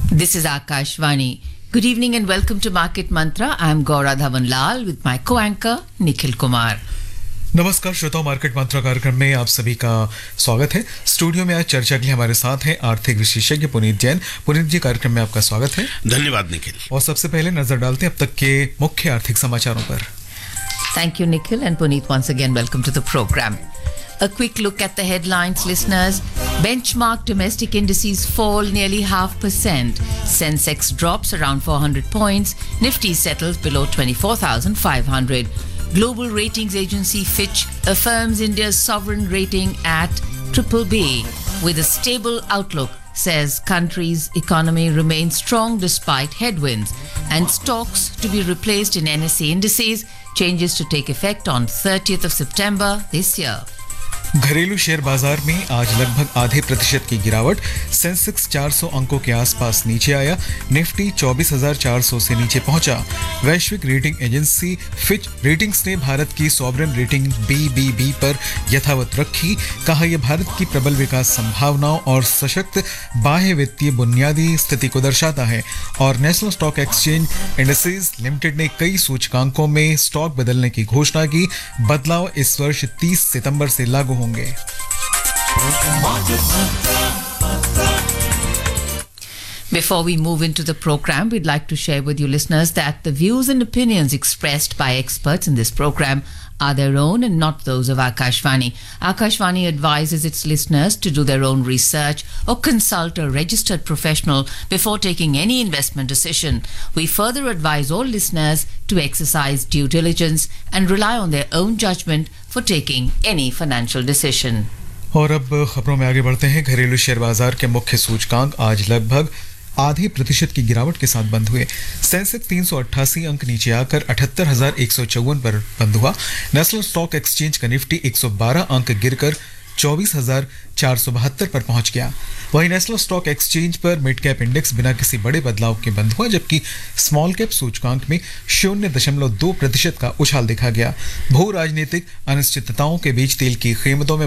This is Akashvani. Good evening and welcome to Market Mantra. I am Gaura Dhawan Lal with my co-anchor Nikhil Kumar. नमस्कार श्रोताओं, market मंत्रा कार्यक्रम में आप सभी का स्वागत है। स्टूडियो में आज चर्चा के लिए हमारे साथ हैं आर्थिक विशेषज्ञ पुनीत जैन। पुनीत जी, कार्यक्रम में आपका स्वागत है। धन्यवाद निखिल। और सबसे पहले नजर डालते हैं अब तक के मुख्य आर्थिक समाचारों पर। Thank you, Nikhil, and Puneet, once again, welcome to the program. A quick look at the headlines, listeners. Benchmark domestic indices fall nearly 0.5%. Sensex drops around 400 points. Nifty settles below 24,500. Global ratings agency Fitch affirms India's sovereign rating at BBB with a stable outlook. Says country's economy remains strong despite headwinds, and stocks to be replaced in NSE indices. Changes to take effect on 30th of September this year. घरेलू share बाजार में आज लगभग आधे प्रतिशत की गिरावट। Sensex 400 अंकों के आसपास नीचे आया। निफ्टी 24,400 से नीचे पहुंचा। वैश्विक रेटिंग एजेंसी फिच रेटिंग्स ने भारत की सॉवरेन रेटिंग BBB पर यथावत रखी। कहा यह भारत की प्रबल विकास संभावनाओं और सशक्त बाह्य वित्तीय बुनियादी स्थिति को दर्शाता है। और national stock exchange industries limited ने कई सूचकांकों में स्टॉक बदलने की घोषणा की। बदलाव इस वर्ष 30 सितंबर से लागू होंगे। Before we move into the program, we'd like to share with you listeners that the views and opinions expressed by experts in this program are their own and not those of Akashvani. Akashvani advises its listeners to do their own research or consult a registered professional before taking any investment decision. We further advise all listeners to exercise due diligence and rely on their own judgment for taking any financial decision. और अब खबरों में आगे बढ़ते हैं। घरेलू share बाजार के मुख्य सूचकांक आज लगभग आधे प्रतिशत की गिरावट के साथ बंद हुए। सेंसेक्स 388 अंक नीचे आकर 78,154 पर बंद हुआ। नेशनल स्टॉक एक्सचेंज का निफ्टी 112 अंक गिरकर 24,472 पर पहुंच गया। वहीं नेशनल स्टॉक एक्सचेंज पर मिड कैप इंडेक्स बिना किसी बड़े बदलाव के बंद हुआ, जबकि स्मॉल कैप सूचकांक में 0.2% का उछाल देखा गया। भू राजनीतिक अनिश्चितताओं के बीच तेल की कीमतों में